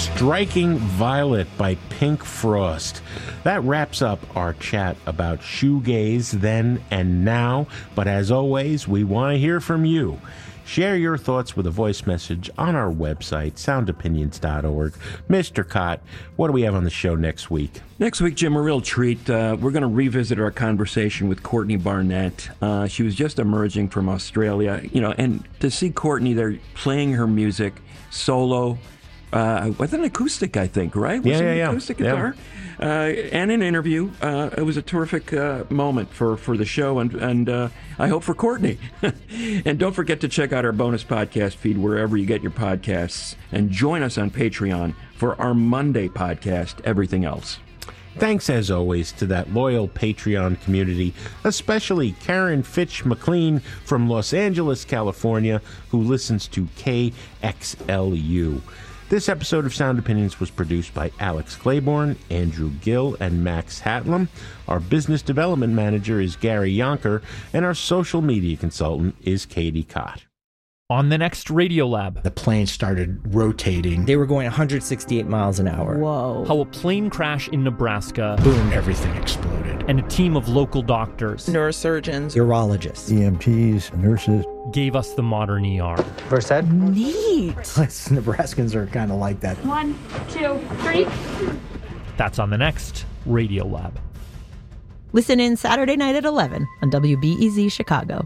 Striking Violet by Pink Frost. That wraps up our chat about shoegaze then and now, but as always, we want to hear from you. Share your thoughts with a voice message on our website, soundopinions.org. Mr. Cott, what do we have on the show next week? Next week, Jim, a real treat. We're going to revisit our conversation with Courtney Barnett. She was just emerging from Australia, and to see Courtney there playing her music solo, with an acoustic, I think, right? Acoustic guitar. And an interview. It was a terrific moment for the show, and I hope for Courtney. And don't forget to check out our bonus podcast feed wherever you get your podcasts, and join us on Patreon for our Monday podcast, Everything Else. Thanks, as always, to that loyal Patreon community, especially Karen Fitch McLean from Los Angeles, California, who listens to KXLU. This episode of Sound Opinions was produced by Alex Claiborne, Andrew Gill, and Max Hatlam. Our business development manager is Gary Yonker, and our social media consultant is Katie Cott. On the next Radiolab, the plane started rotating. They were going 168 miles an hour. Whoa. How a plane crash in Nebraska. Boom, everything exploded. And a team of local doctors, neurosurgeons, urologists, EMTs, nurses, gave us the modern ER. First Ed? Neat. Nebraskans are kind of like that. 1, 2, 3. That's on the next Radiolab. Listen in Saturday night at 11 on WBEZ Chicago.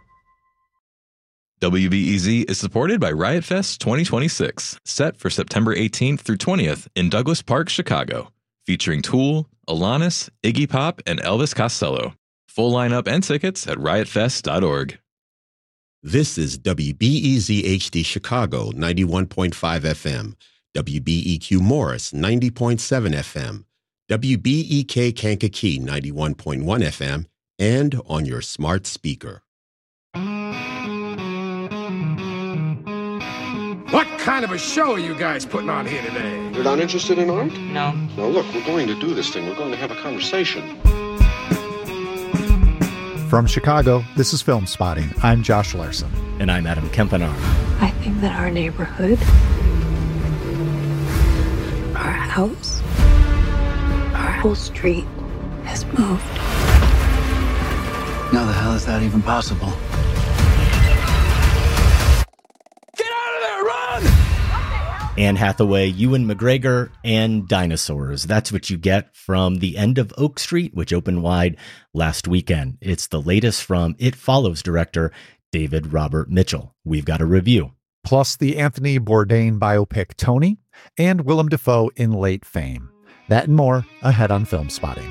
WBEZ is supported by Riot Fest 2026, set for September 18th through 20th in Douglas Park, Chicago, featuring Tool, Alanis, Iggy Pop, and Elvis Costello. Full lineup and tickets at riotfest.org. This is WBEZ HD Chicago 91.5 FM, WBEQ Morris 90.7 FM, WBEK Kankakee 91.1 FM, and on your smart speaker. What kind of a show are you guys putting on here today? You're not interested in art? No. Now look, we're going to do this thing. We're going to have a conversation. From Chicago, this is Film Spotting. I'm Josh Larson. And I'm Adam Kempenar. I think that our neighborhood, our house, our whole street has moved. How the hell is that even possible? Anne Hathaway, Ewan McGregor, and dinosaurs. That's what you get from The End of Oak Street, which opened wide last weekend. It's the latest from It Follows director David Robert Mitchell. We've got a review. Plus the Anthony Bourdain biopic Tony, and Willem Dafoe in late fame. That and more ahead on Film Spotting.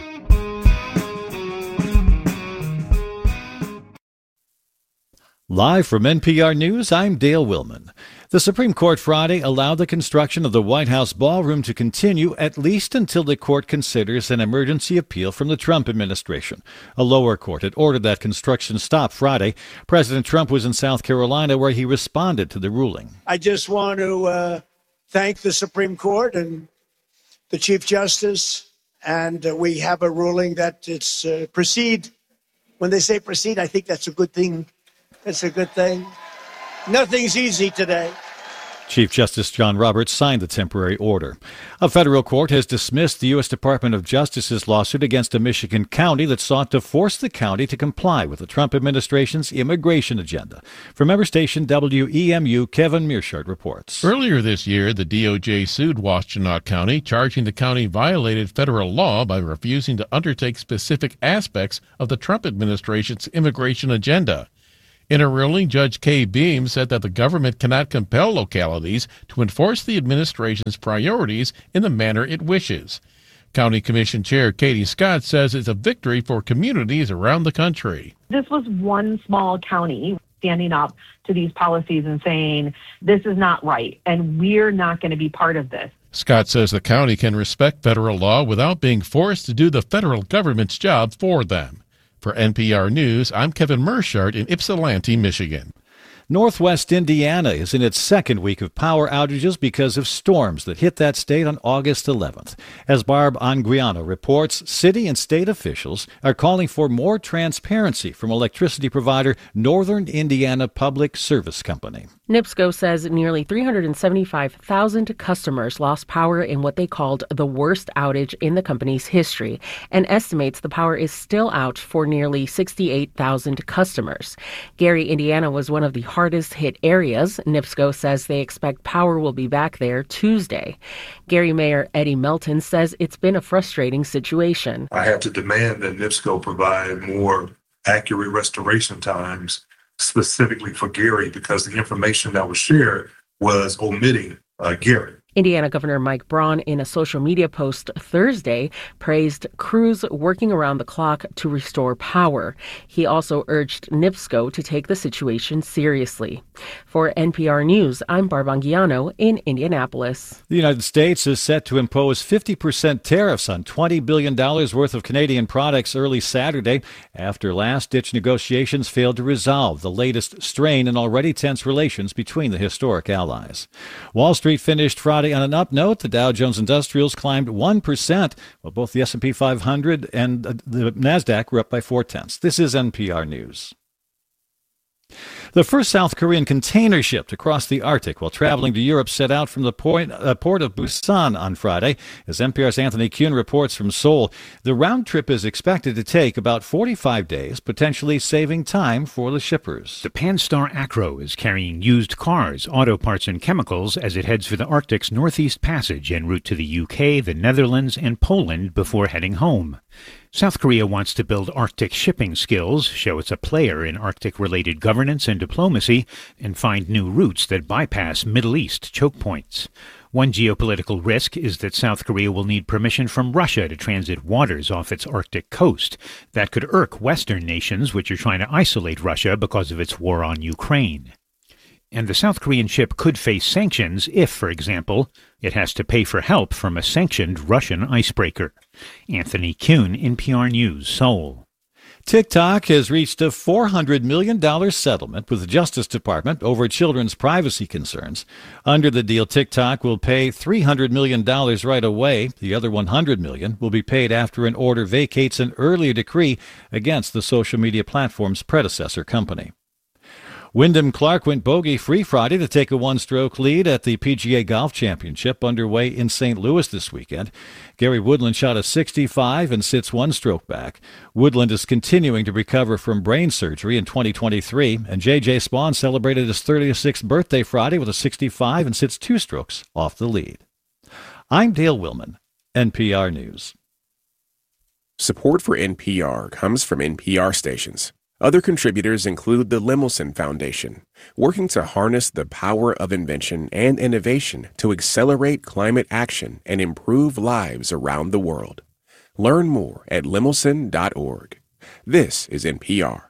Live from NPR News, I'm Dale Willman. The Supreme Court Friday allowed the construction of the White House ballroom to continue at least until the court considers an emergency appeal from the Trump administration. A lower court had ordered that construction stop Friday. President Trump was in South Carolina where he responded to the ruling. I just want to thank the Supreme Court and the Chief Justice, and we have a ruling that it's proceed. When they say proceed, I think that's a good thing. It's a good thing. Nothing's easy today. Chief Justice John Roberts signed the temporary order. A federal court has dismissed the U.S. Department of Justice's lawsuit against a Michigan county that sought to force the county to comply with the Trump administration's immigration agenda. From member station WEMU, Kevin Mearshart reports. Earlier this year, the DOJ sued Washtenaw County, charging the county violated federal law by refusing to undertake specific aspects of the Trump administration's immigration agenda. In a ruling, Judge Kay Beam said that the government cannot compel localities to enforce the administration's priorities in the manner it wishes. County Commission Chair Katie Scott says it's a victory for communities around the country. This was one small county standing up to these policies and saying, this is not right, and we're not going to be part of this. Scott says the county can respect federal law without being forced to do the federal government's job for them. For NPR News, I'm Kevin Mearshart in Ypsilanti, Michigan. Northwest Indiana is in its second week of power outages because of storms that hit that state on August 11th. As Barb Anguiano reports, city and state officials are calling for more transparency from electricity provider Northern Indiana Public Service Company. NIPSCO says nearly 375,000 customers lost power in what they called the worst outage in the company's history, and estimates the power is still out for nearly 68,000 customers. Gary, Indiana was one of the hardest hit areas. NIPSCO says they expect power will be back there Tuesday. Gary Mayor Eddie Melton says it's been a frustrating situation. I had to demand that NIPSCO provide more accurate restoration times specifically for Gary because the information that was shared was omitting Gary. Indiana Governor Mike Braun, in a social media post Thursday, praised crews working around the clock to restore power. He also urged NIPSCO to take the situation seriously. For NPR News, I'm Barb Anguiano in Indianapolis. The United States is set to impose 50% tariffs on $20 billion worth of Canadian products early Saturday after last-ditch negotiations failed to resolve the latest strain in already tense relations between the historic allies. Wall Street finished Friday on an up note. The Dow Jones Industrials climbed 1%, while both the S&P 500 and the NASDAQ were up by 0.4. This is NPR News. The first South Korean container ship to cross the Arctic while traveling to Europe set out from the port of Busan on Friday. As NPR's Anthony Kuhn reports from Seoul, the round trip is expected to take about 45 days, potentially saving time for the shippers. The Panstar Acro is carrying used cars, auto parts, and chemicals as it heads for the Arctic's Northeast Passage en route to the UK, the Netherlands, and Poland before heading home. South Korea wants to build Arctic shipping skills, show it's a player in Arctic-related governance and diplomacy, and find new routes that bypass Middle East choke points. One geopolitical risk is that South Korea will need permission from Russia to transit waters off its Arctic coast. That could irk Western nations, which are trying to isolate Russia because of its war on Ukraine. And the South Korean ship could face sanctions if, for example, it has to pay for help from a sanctioned Russian icebreaker. Anthony Kuhn, NPR News, Seoul. TikTok has reached a $400 million settlement with the Justice Department over children's privacy concerns. Under the deal, TikTok will pay $300 million right away. The other $100 million will be paid after an order vacates an earlier decree against the social media platform's predecessor company. Wyndham Clark went bogey-free Friday to take a one-stroke lead at the PGA Golf Championship underway in St. Louis this weekend. Gary Woodland shot a 65 and sits one stroke back. Woodland is continuing to recover from brain surgery in 2023, and J.J. Spawn celebrated his 36th birthday Friday with a 65 and sits two strokes off the lead. I'm Dale Willman, NPR News. Support for NPR comes from NPR stations. Other contributors include the Lemelson Foundation, working to harness the power of invention and innovation to accelerate climate action and improve lives around the world. Learn more at lemelson.org. This is NPR.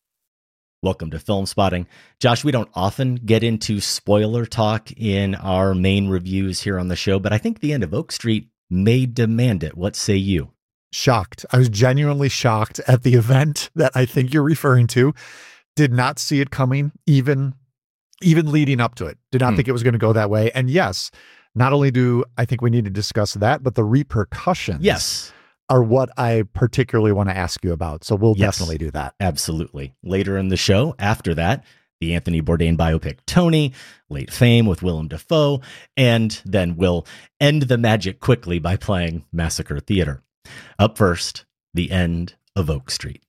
Welcome to Film Spotting. Josh, we don't often get into spoiler talk in our main reviews here on the show, but I think the end of Oak Street may demand it. What say you? Shocked. I was genuinely shocked at the event that I think you're referring to. Did not see it coming, even leading up to it. Did not think it was going to go that way. And yes, not only do I think we need to discuss that, but the repercussions are what I particularly want to ask you about. So we'll definitely do that. Absolutely. Later in the show, after that, the Anthony Bourdain biopic Tony, Late Fame with Willem Dafoe, and then we'll end the magic quickly by playing Massacre Theater. Up first, the end of Oak Street.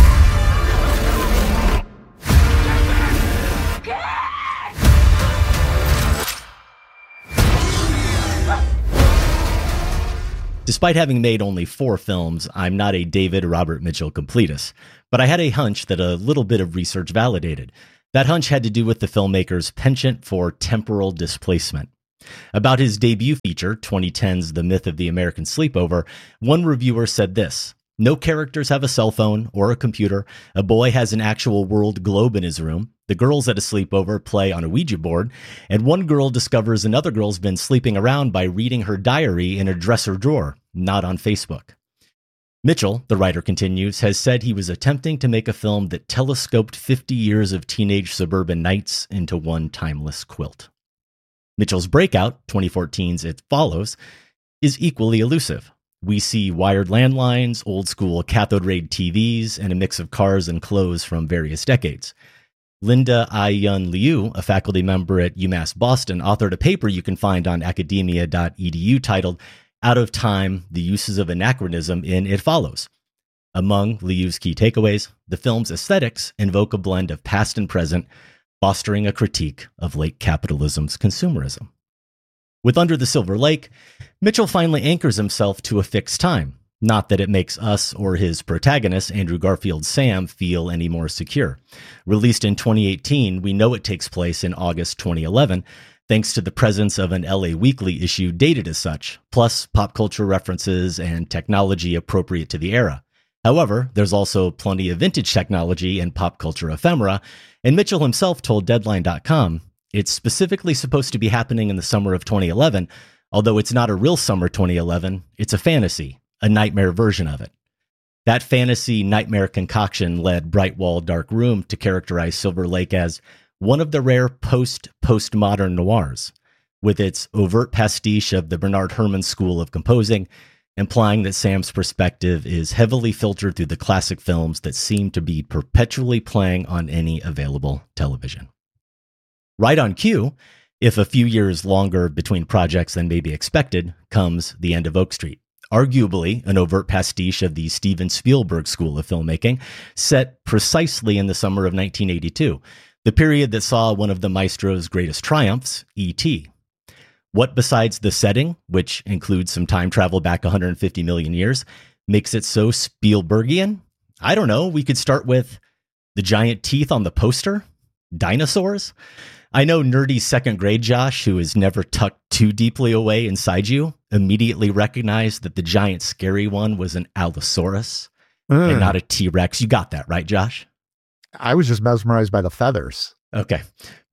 Despite having made only 4 films, I'm not a David Robert Mitchell completist, but I had a hunch that a little bit of research validated. That hunch had to do with the filmmaker's penchant for temporal displacement. About his debut feature, 2010's The Myth of the American Sleepover, one reviewer said this: "No characters have a cell phone or a computer. A boy has an actual world globe in his room. The girls at a sleepover play on a Ouija board, and one girl discovers another girl's been sleeping around by reading her diary in a dresser drawer, not on Facebook." Mitchell, the writer continues, has said he was attempting to make a film that telescoped 50 years of teenage suburban nights into one timeless quilt. Mitchell's breakout, 2014's It Follows, is equally elusive. We see wired landlines, old-school cathode ray TVs, and a mix of cars and clothes from various decades. Linda I-Yun Liu, a faculty member at UMass Boston, authored a paper you can find on academia.edu titled Out of Time, The Uses of Anachronism in It Follows. Among Liu's key takeaways, the film's aesthetics invoke a blend of past and present, fostering a critique of late capitalism's consumerism. With Under the Silver Lake, Mitchell finally anchors himself to a fixed time. Not that it makes us or his protagonist, Andrew Garfield's Sam, feel any more secure. Released in 2018, we know it takes place in August 2011, thanks to the presence of an LA Weekly issue dated as such, plus pop culture references and technology appropriate to the era. However, there's also plenty of vintage technology and pop culture ephemera, and Mitchell himself told Deadline.com, it's specifically supposed to be happening in the summer of 2011, although it's not a real summer 2011, it's a fantasy, a nightmare version of it. That fantasy nightmare concoction led Bright Wall Dark Room to characterize Silver Lake as one of the rare postmodern noirs, with its overt pastiche of the Bernard Herrmann school of composing, implying that Sam's perspective is heavily filtered through the classic films that seem to be perpetually playing on any available television. Right on cue, if a few years longer between projects than may be expected, comes The End of Oak Street, arguably an overt pastiche of the Steven Spielberg school of filmmaking, set precisely in the summer of 1982, the period that saw one of the maestro's greatest triumphs, E.T. What besides the setting, which includes some time travel back 150 million years, makes it so Spielbergian? I don't know. We could start with the giant teeth on the poster, dinosaurs. I know nerdy second grade Josh, who is never tucked too deeply away inside you, immediately recognized that the giant scary one was an Allosaurus and not a T-Rex. You got that, right, Josh? I was just mesmerized by the feathers. Okay.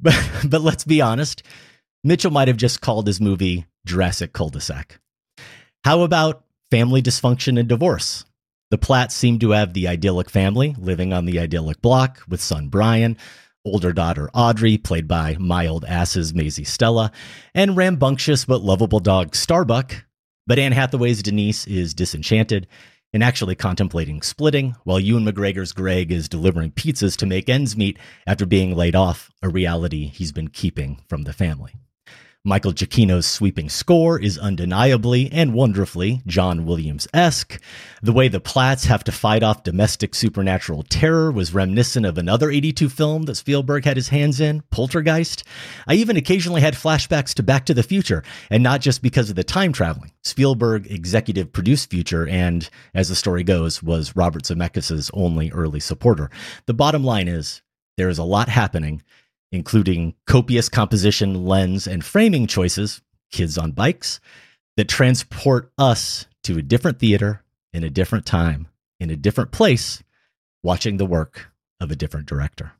But let's be honest. Mitchell might have just called his movie Jurassic Cul-de-sac. How about family dysfunction and divorce? The Platts seem to have the idyllic family living on the idyllic block with son Brian, older daughter Audrey, played by my old ass's Maisie Stella, and rambunctious but lovable dog Starbuck. But Anne Hathaway's Denise is disenchanted and actually contemplating splitting, while Ewan McGregor's Greg is delivering pizzas to make ends meet after being laid off, a reality he's been keeping from the family. Michael Giacchino's sweeping score is undeniably and wonderfully John Williams-esque. The way the Platts have to fight off domestic supernatural terror was reminiscent of another 82 film that Spielberg had his hands in, Poltergeist. I even occasionally had flashbacks to Back to the Future, and not just because of the time traveling. Spielberg executive produced Future and, as the story goes, was Robert Zemeckis' only early supporter. The bottom line is, there is a lot happening, including copious composition, lens, and framing choices, kids on bikes, that transport us to a different theater, in a different time, in a different place, watching the work of a different director.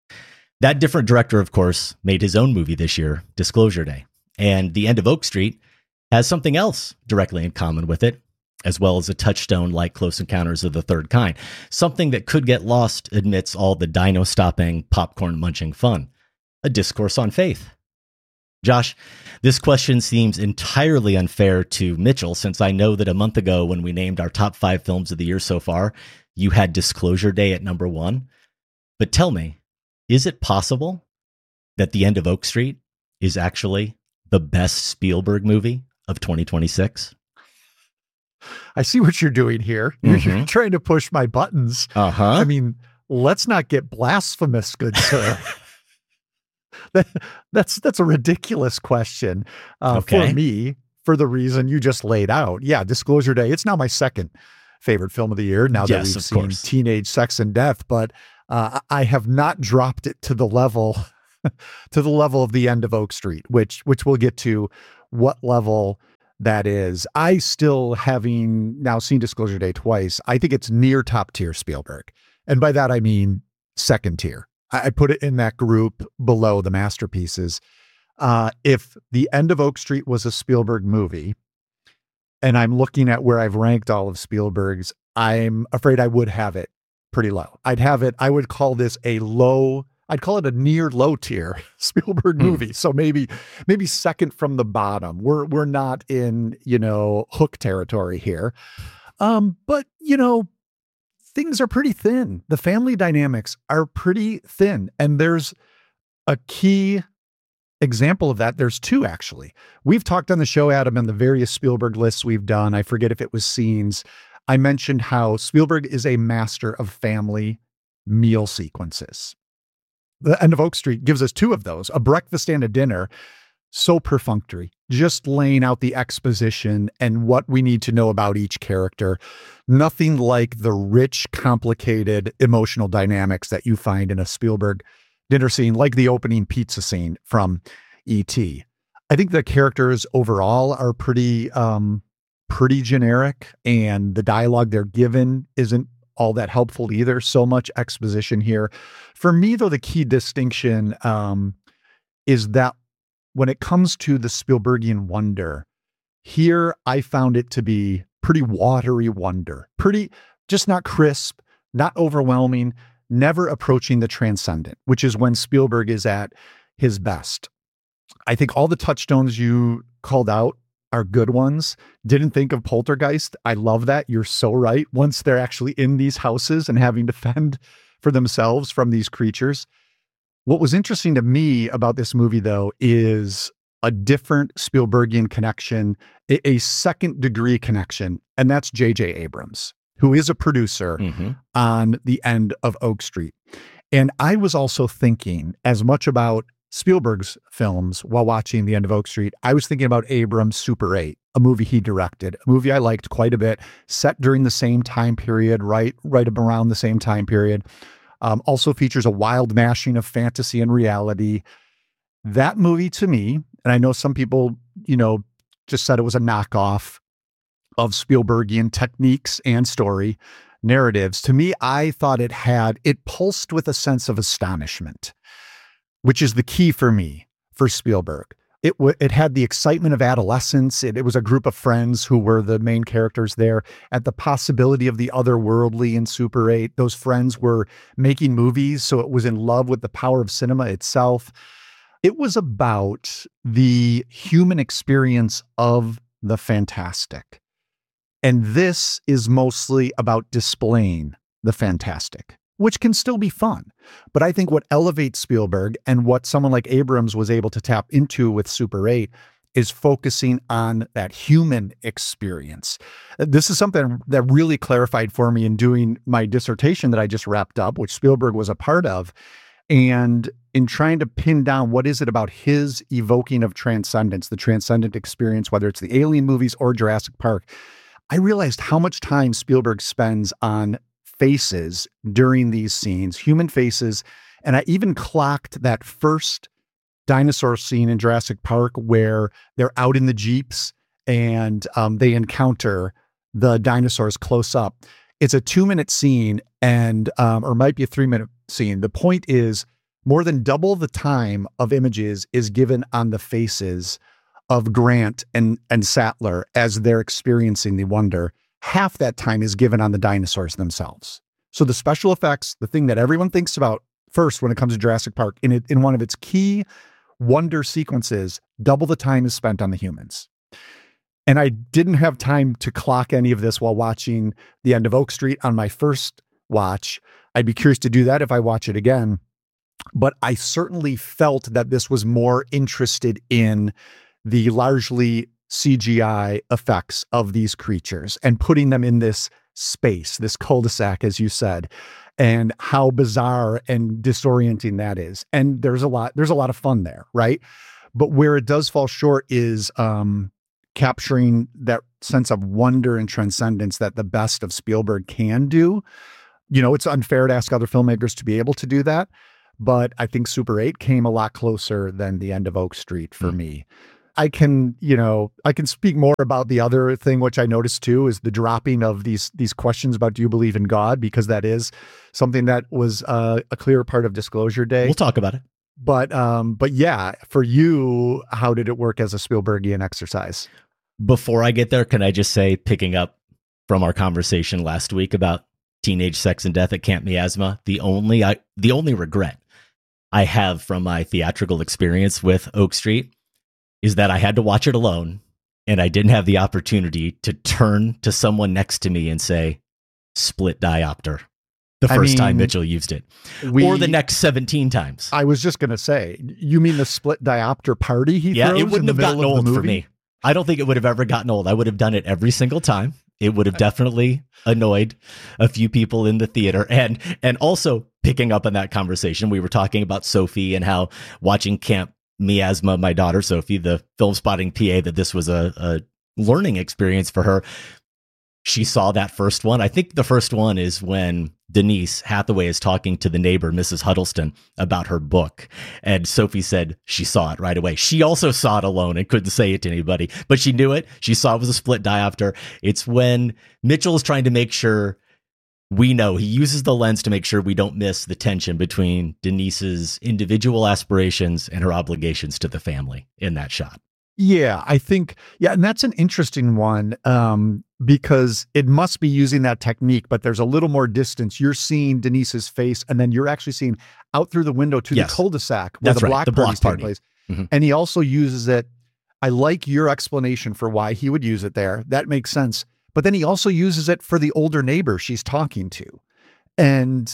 That different director, of course, made his own movie this year, Disclosure Day. And The End of Oak Street has something else directly in common with it, as well as a touchstone like Close Encounters of the Third Kind, something that could get lost amidst all the dino-stopping, popcorn-munching fun. A discourse on faith. Josh, this question seems entirely unfair to Mitchell, since I know that a month ago when we named our top 5 films of the year so far, you had Disclosure Day at number 1. But tell me, is it possible that The End of Oak Street is actually the best Spielberg movie of 2026? I see what you're doing here. You're trying to push my buttons. I mean, let's not get blasphemous, good sir. That's a ridiculous question for me, for the reason you just laid out. Yeah, Disclosure Day. It's now my second favorite film of the year, now that we've seen Teenage Sex and Death, but I have not dropped it to the level of The End of Oak Street, which we'll get to what level that is. I still, having now seen Disclosure Day twice, I think it's near top tier Spielberg. And by that, I mean second tier. I put it in that group below the masterpieces. If The End of Oak Street was a Spielberg movie, and I'm looking at where I've ranked all of Spielberg's, I'm afraid I would have it pretty low. I would call this I'd call it a near low tier Spielberg movie. So maybe second from the bottom. We're not in, Hook territory here. But, things are pretty thin. The family dynamics are pretty thin. And there's a key example of that. There's two, actually. We've talked on the show, Adam, and the various Spielberg lists we've done. I forget if it was scenes. I mentioned how Spielberg is a master of family meal sequences. The End of Oak Street gives us two of those, a breakfast and a dinner. So perfunctory, just laying out the exposition and what we need to know about each character. Nothing like the rich, complicated emotional dynamics that you find in a Spielberg dinner scene, like the opening pizza scene from E.T. I think the characters overall are pretty generic, and the dialogue they're given isn't all that helpful either. So much exposition here. For me, though, the key distinction is that when it comes to the Spielbergian wonder, here I found it to be pretty watery wonder, pretty just not crisp, not overwhelming, never approaching the transcendent, which is when Spielberg is at his best. I think all the touchstones you called out are good ones. Didn't think of Poltergeist. I love that. You're so right. Once they're actually in these houses and having to fend for themselves from these creatures. What was interesting to me about this movie, though, is a different Spielbergian connection, a second degree connection, and that's J.J. Abrams, who is a producer on The End of Oak Street. And I was also thinking as much about Spielberg's films while watching The End of Oak Street. I was thinking about Abrams' Super 8, a movie he directed, a movie I liked quite a bit, set during the same time period, right around the same time period. Also features a wild mashing of fantasy and reality. That movie to me, and I know some people, just said it was a knockoff of Spielbergian techniques and story narratives. To me, I thought it pulsed with a sense of astonishment, which is the key for me for Spielberg. It had the excitement of adolescence. It was a group of friends who were the main characters there at the possibility of the otherworldly in Super 8. Those friends were making movies, so it was in love with the power of cinema itself. It was about the human experience of the fantastic. And this is mostly about displaying the fantastic, which can still be fun. But I think what elevates Spielberg and what someone like Abrams was able to tap into with Super 8 is focusing on that human experience. This is something that really clarified for me in doing my dissertation that I just wrapped up, which Spielberg was a part of. And in trying to pin down what is it about his evoking of transcendence, the transcendent experience, whether it's the Alien movies or Jurassic Park, I realized how much time Spielberg spends on faces during these scenes, human faces. And I even clocked that first dinosaur scene in Jurassic Park where they're out in the Jeeps and they encounter the dinosaurs close up. It's a 2-minute scene and, or might be a 3-minute scene. The point is more than double the time of images is given on the faces of Grant and Sattler as they're experiencing the wonder. Half that time is given on the dinosaurs themselves. So the special effects, the thing that everyone thinks about first when it comes to Jurassic Park, in one of its key wonder sequences, double the time is spent on the humans. And I didn't have time to clock any of this while watching The End of Oak Street on my first watch. I'd be curious to do that if I watch it again. But I certainly felt that this was more interested in the largely CGI effects of these creatures and putting them in this space, this cul-de-sac, as you said, and how bizarre and disorienting that is. And there's a lot of fun there, right? But where it does fall short is capturing that sense of wonder and transcendence that the best of Spielberg can do. It's unfair to ask other filmmakers to be able to do that, but I think Super 8 came a lot closer than The End of Oak Street for me. I can speak more about the other thing, which I noticed too, is the dropping of these questions about, do you believe in God? Because that is something that was a clear part of Disclosure Day. We'll talk about it. But yeah, for you, how did it work as a Spielbergian exercise? Before I get there, can I just say, picking up from our conversation last week about teenage sex and death at Camp Miasma, the only regret I have from my theatrical experience with Oak Street is that I had to watch it alone and I didn't have the opportunity to turn to someone next to me and say, split diopter the first time Mitchell used it, or the next 17 times. I was just going to say, you mean the split diopter party he throws? It wouldn't have gotten old for me. I don't think it would have ever gotten old. I would have done it every single time. It would have definitely annoyed a few people in the theater. And also picking up on that conversation, we were talking about Sophie and how watching Camp Miasma, my daughter Sophie, the film spotting PA, that this was a learning experience for her. She saw that first one. I think the first one is when Denise Hathaway is talking to the neighbor, Mrs. Huddleston, about her book. And Sophie said she saw it right away. She also saw it alone and couldn't say it to anybody, but she knew it. She saw it was a split diopter. It's when Mitchell is trying to make sure we know. He uses the lens to make sure we don't miss the tension between Denise's individual aspirations and her obligations to the family in that shot. Yeah, I think, and that's an interesting one because it must be using that technique, but there's a little more distance. You're seeing Denise's face, and then you're actually seeing out through the window to the cul-de-sac where the block party's taking place. Mm-hmm. And he also uses it. I like your explanation for why he would use it there. That makes sense. But then he also uses it for the older neighbor she's talking to. And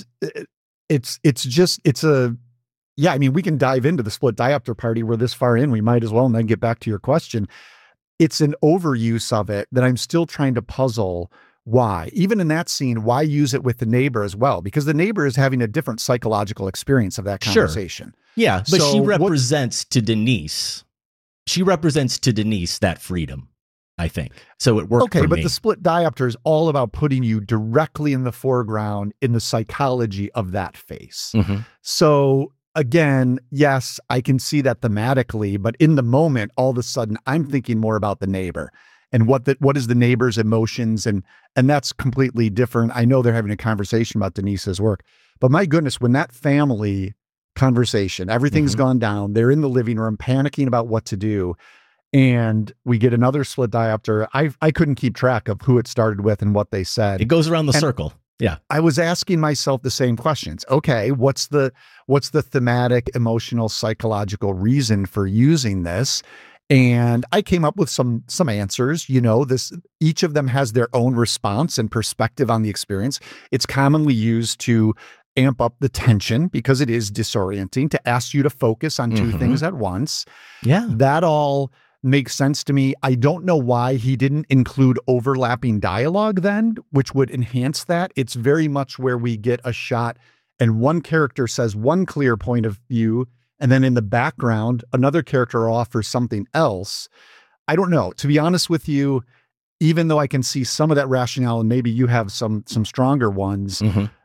I mean, we can dive into the split diopter party. We're this far in, we might as well, and then get back to your question. It's an overuse of it that I'm still trying to puzzle why. Even in that scene, why use it with the neighbor as well? Because the neighbor is having a different psychological experience of that conversation. Sure. Yeah, but so she represents to Denise. She represents to Denise that freedom, I think. So it worked for me. But the split diopter is all about putting you directly in the foreground in the psychology of that face. Mm-hmm. So again, yes, I can see that thematically, but in the moment, all of a sudden, I'm thinking more about the neighbor and what is the neighbor's emotions, and that's completely different. I know they're having a conversation about Denise's work, but my goodness, when that family conversation, everything's gone down, they're in the living room panicking about what to do, and we get another split diopter. I couldn't keep track of who it started with and what they said. It goes around the circle. Yeah. I was asking myself the same questions. Okay, what's the thematic, emotional, psychological reason for using this? And I came up with some answers. Each of them has their own response and perspective on the experience. It's commonly used to amp up the tension because it is disorienting, to ask you to focus on two things at once. Yeah. That all makes sense to me. I don't know why he didn't include overlapping dialogue then, which would enhance that. It's very much where we get a shot and one character says one clear point of view, and then in the background, another character offers something else. I don't know. To be honest with you, even though I can see some of that rationale, and maybe you have some stronger ones,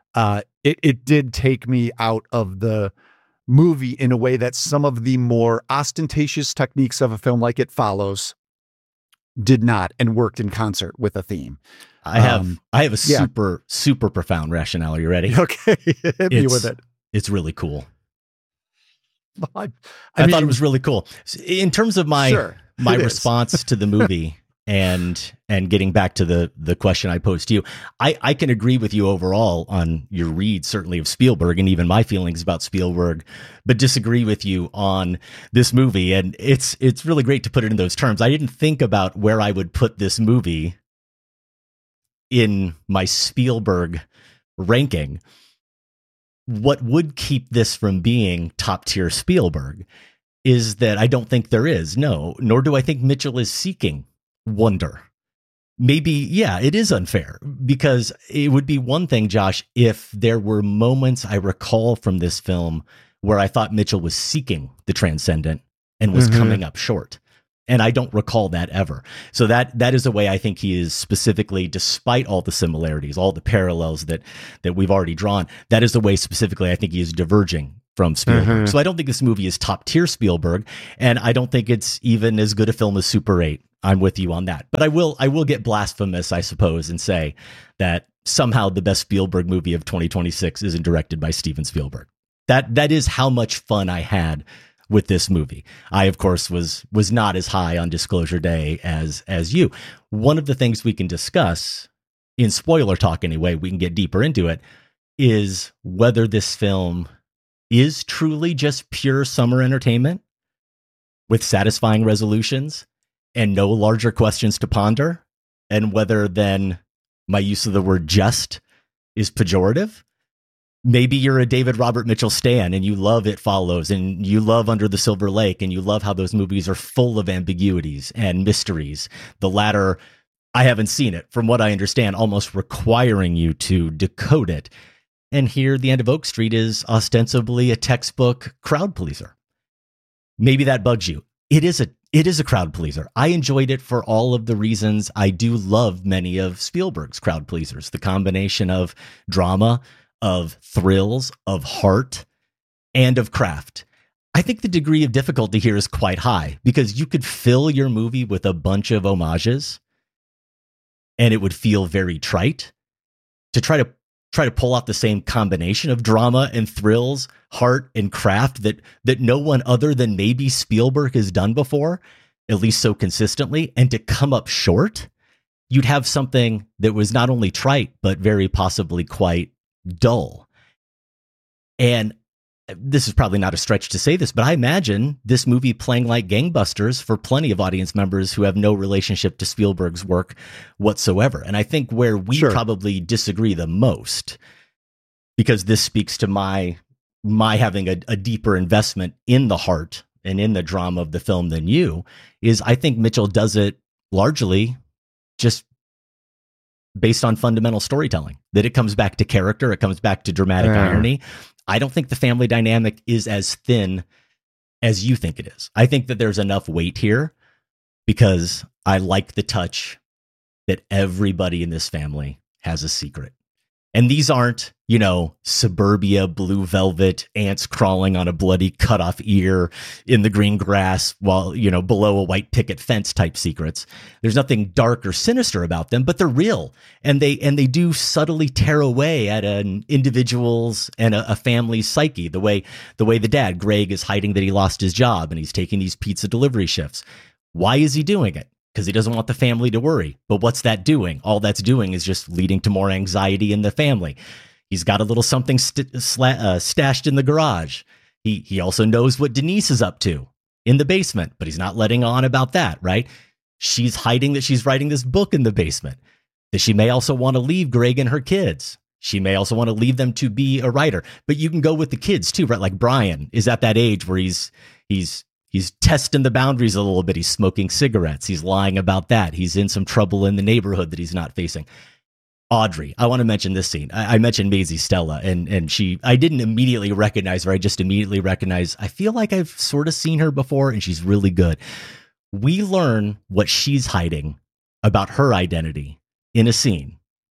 it did take me out of the movie in a way that some of the more ostentatious techniques of a film like It Follows did not, and worked in concert with a theme. I have a super profound rationale. Are you ready? Okay. Hit me with it. It's really cool. I thought it was really cool. In terms of my response to the movie and getting back to the question I posed to you, I can agree with you overall on your read, certainly of Spielberg, and even my feelings about Spielberg, but disagree with you on this movie. And it's really great to put it in those terms. I didn't think about where I would put this movie in my Spielberg ranking. What would keep this from being top tier Spielberg is that I don't think there is. No, nor do I think Mitchell is seeking wonder. Maybe, it is unfair, because it would be one thing, Josh, if there were moments I recall from this film where I thought Mitchell was seeking the transcendent and was coming up short. And I don't recall that ever. So that is a way I think he is specifically, despite all the similarities, all the parallels that we've already drawn, that is the way specifically I think he is diverging from Spielberg. So I don't think this movie is top tier Spielberg, and I don't think it's even as good a film as Super 8. I'm with you on that. But I will get blasphemous, I suppose, and say that somehow the best Spielberg movie of 2026 isn't directed by Steven Spielberg. That is how much fun I had with this movie. I, of course, was not as high on Disclosure Day as you. One of the things we can discuss in spoiler talk anyway, we can get deeper into it, is whether this film is truly just pure summer entertainment with satisfying resolutions and no larger questions to ponder, and whether then my use of the word just is pejorative. Maybe you're a David Robert Mitchell stan and you love It Follows and you love Under the Silver Lake and you love how those movies are full of ambiguities and mysteries. The latter, I haven't seen it, from what I understand, almost requiring you to decode it. And here, The End of Oak Street is ostensibly a textbook crowd pleaser. Maybe that bugs you. It is a crowd pleaser. I enjoyed it for all of the reasons I do love many of Spielberg's crowd pleasers. The combination of drama, of thrills, of heart, and of craft. I think the degree of difficulty here is quite high because you could fill your movie with a bunch of homages and it would feel very trite. To try to pull off the same combination of drama and thrills, heart and craft that no one other than maybe Spielberg has done before, at least so consistently, and to come up short, you'd have something that was not only trite, but very possibly quite dull. And this is probably not a stretch to say this, but I imagine this movie playing like gangbusters for plenty of audience members who have no relationship to Spielberg's work whatsoever. And I think where we probably disagree the most, because this speaks to my having a deeper investment in the heart and in the drama of the film than you, is I think Mitchell does it largely just based on fundamental storytelling, that it comes back to character, it comes back to dramatic irony. I don't think the family dynamic is as thin as you think it is. I think that there's enough weight here because I like the touch that everybody in this family has a secret. And these aren't, suburbia, blue velvet, ants crawling on a bloody cut off ear in the green grass while, below a white picket fence type secrets. There's nothing dark or sinister about them, but they're real. And they do subtly tear away at an individual's and a family's psyche. The way the dad, Greg, is hiding that he lost his job and he's taking these pizza delivery shifts. Why is he doing it? Because he doesn't want the family to worry. But what's that doing? All that's doing is just leading to more anxiety in the family. He's got a little something stashed in the garage. He also knows what Denise is up to in the basement, but he's not letting on about that, right? She's hiding that she's writing this book in the basement, that she may also want to leave Greg and her kids. She may also want to leave them to be a writer. But you can go with the kids too, right? Like Brian is at that age where he's testing the boundaries a little bit. He's smoking cigarettes. He's lying about that. He's in some trouble in the neighborhood that he's not facing. Audrey, I want to mention this scene. I mentioned Maisie Stella, and I didn't immediately recognize her. I just immediately recognized, I feel like I've sort of seen her before, and she's really good. We learn what she's hiding about her identity in a scene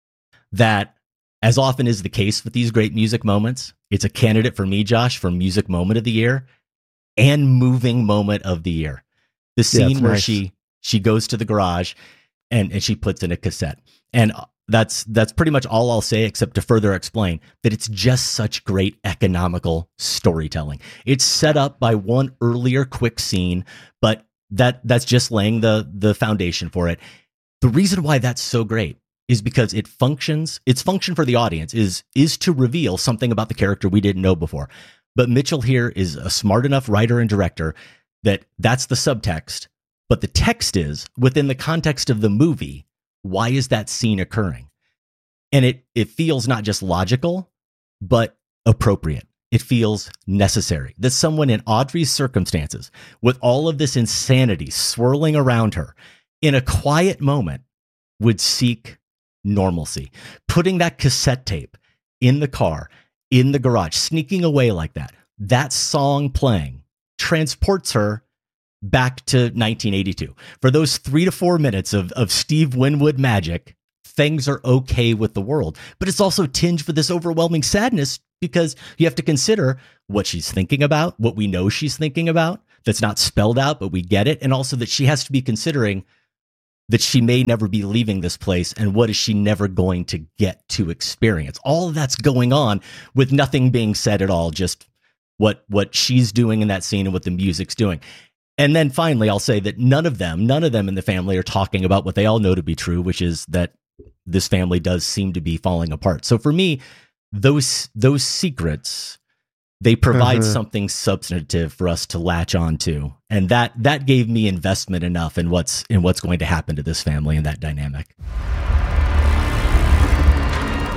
that, as often is the case with these great music moments, it's a candidate for me, Josh, for Music Moment of the Year and Moving Moment of the Year. The scene where she goes to the garage and she puts in a cassette. And that's pretty much all I'll say, except to further explain that it's just such great economical storytelling. It's set up by one earlier quick scene, but that's just laying the foundation for it. The reason why that's so great is because its function for the audience is to reveal something about the character we didn't know before. But Mitchell here is a smart enough writer and director that's the subtext, but the text is, within the context of the movie, why is that scene occurring? And it feels not just logical, but appropriate. It feels necessary that someone in Audrey's circumstances, with all of this insanity swirling around her, in a quiet moment, would seek normalcy. Putting that cassette tape in the car, in the garage, sneaking away like that song playing transports her back to 1982. For those 3 to 4 minutes of Steve Winwood magic, things are okay with the world. But it's also tinged with this overwhelming sadness because you have to consider what she's thinking about, what we know she's thinking about, that's not spelled out, but we get it. And also that she has to be considering that she may never be leaving this place, and what is she never going to get to experience? All of that's going on with nothing being said at all, just what she's doing in that scene and what the music's doing. And then finally, I'll say that none of them in the family are talking about what they all know to be true, which is that this family does seem to be falling apart. So for me, those secrets, they provide something substantive for us to latch on to. And that gave me investment enough in what's going to happen to this family and that dynamic.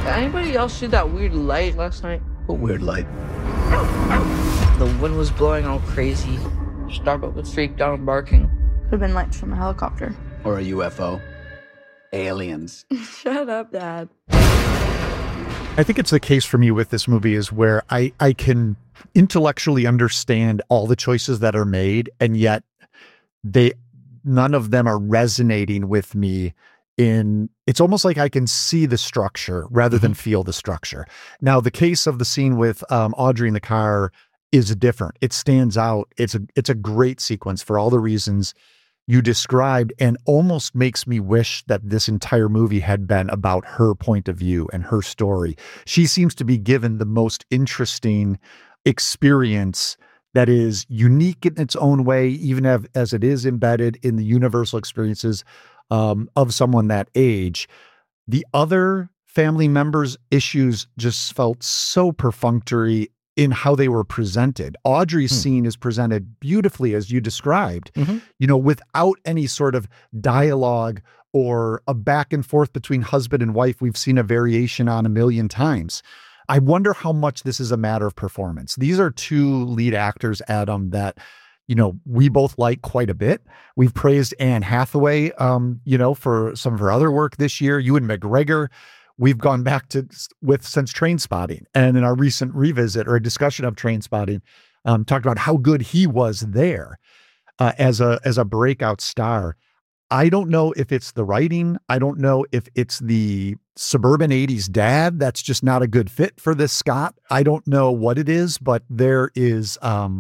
anybody else see that weird light last night? What weird light? The wind was blowing all crazy. Starbuck was freaked out and barking. Could have been lights from a helicopter. Or a UFO? Aliens. Shut up, Dad. I think it's the case for me with this movie is where I can intellectually understand all the choices that are made, and yet none of them are resonating with me. It's almost like I can see the structure rather than feel the structure. Now, the case of the scene with Audrey in the car is different. It stands out. It's a great sequence for all the reasons you described, and almost makes me wish that this entire movie had been about her point of view and her story. She seems to be given the most interesting experience that is unique in its own way, even as it is embedded in the universal experiences of someone that age. The other family members' issues just felt so perfunctory in how they were presented. Audrey's scene is presented beautifully, as you described, without any sort of dialogue or a back and forth between husband and wife we've seen a variation on a million times. I wonder how much this is a matter of performance. These are two lead actors, Adam, that, we both like quite a bit. We've praised Anne Hathaway, for some of her other work this year. Ewan McGregor, we've gone back since Trainspotting. And in our recent revisit or a discussion of Trainspotting, talked about how good he was there as a breakout star. I don't know if it's the writing. I don't know if it's the suburban 80s dad that's just not a good fit for this Scott. I don't know what it is, but there is,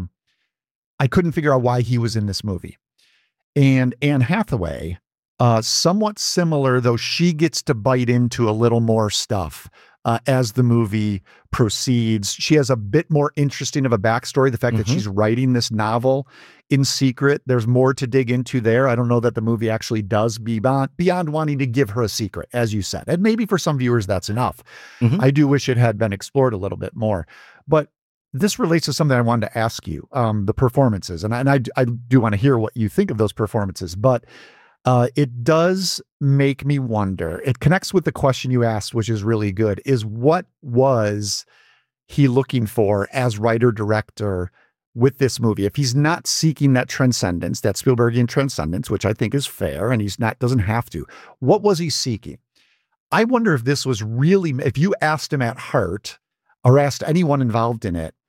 I couldn't figure out why he was in this movie. And Anne Hathaway, somewhat similar, though she gets to bite into a little more stuff as the movie proceeds. She has a bit more interesting of a backstory. The fact that she's writing this novel in secret, there's more to dig into there. I don't know that the movie actually does beyond wanting to give her a secret, as you said. And maybe for some viewers, that's enough. I do wish it had been explored a little bit more. But this relates to something I wanted to ask you, the performances. And I do want to hear what you think of those performances. But it does make me wonder. It connects with the question you asked, which is really good, is what was he looking for as writer-director with this movie? If he's not seeking that transcendence, that Spielbergian transcendence, which I think is fair, and doesn't have to, what was he seeking? I wonder if this was really, if you asked him at heart or asked anyone involved in it,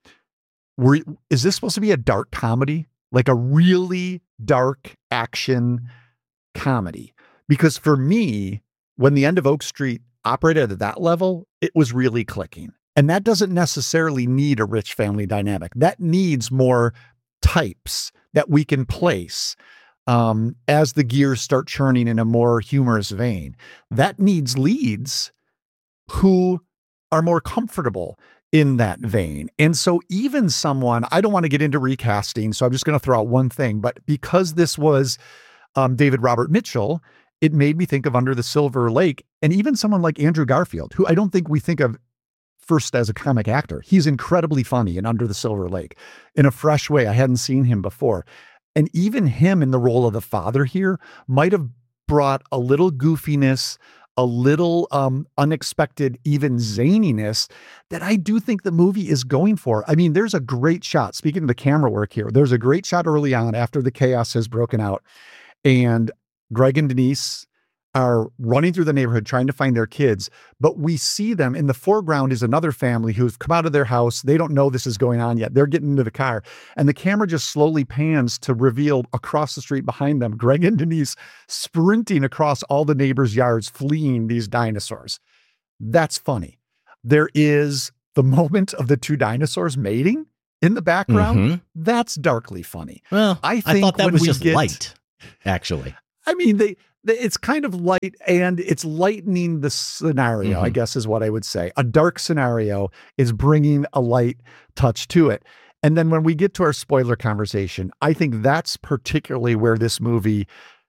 is this supposed to be a dark comedy? Like a really dark action comedy? Because for me, when The End of Oak Street operated at that level, it was really clicking. And that doesn't necessarily need a rich family dynamic. That needs more types that we can place as the gears start churning in a more humorous vein. That needs leads who are more comfortable in that vein. And so even someone, I don't want to get into recasting, so I'm just going to throw out one thing, but because this was David Robert Mitchell, it made me think of Under the Silver Lake, and even someone like Andrew Garfield, who I don't think we think of first as a comic actor. He's incredibly funny in Under the Silver Lake in a fresh way. I hadn't seen him before. And even him in the role of the father here might have brought a little goofiness, a little unexpected, even zaniness that I do think the movie is going for. I mean, there's a great shot. Speaking of the camera work here, there's a great shot early on after the chaos has broken out. And Greg and Denise are running through the neighborhood trying to find their kids, but we see them in the foreground is another family who's come out of their house. They don't know this is going on yet. They're getting into the car, and the camera just slowly pans to reveal across the street behind them, Greg and Denise sprinting across all the neighbors' yards, fleeing these dinosaurs. That's funny. There is the moment of the two dinosaurs mating in the background. That's darkly funny. Well, I thought that was just light, actually. I mean, it's kind of light, and it's lightening the scenario, I guess is what I would say. A dark scenario is bringing a light touch to it. And then when we get to our spoiler conversation, I think that's particularly where this movie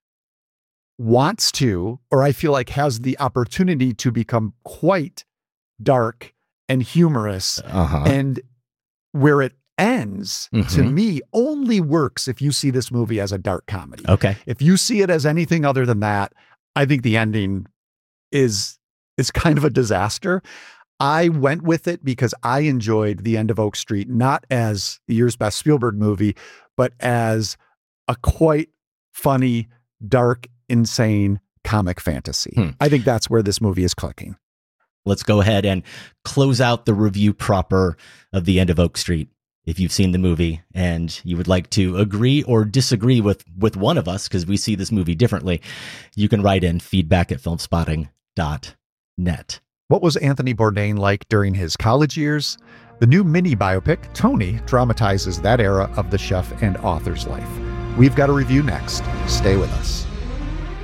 wants to, or I feel like has the opportunity to become quite dark and humorous. And where it ends, to me, only works if you see this movie as a dark comedy. Okay. If you see it as anything other than that, I think the ending is is kind of a disaster. I went with it because I enjoyed The End of Oak Street, not as the year's best Spielberg movie, but as a quite funny, dark, insane comic fantasy. I think that's where this movie is clicking. Let's go ahead and close out the review proper of The End of Oak Street. If you've seen the movie and you would like to agree or disagree with one of us, because we see this movie differently, you can write in feedback@filmspotting.net. What was Anthony Bourdain like during his college years? The new mini biopic, Tony, dramatizes that era of the chef and author's life. We've got a review next. Stay with us.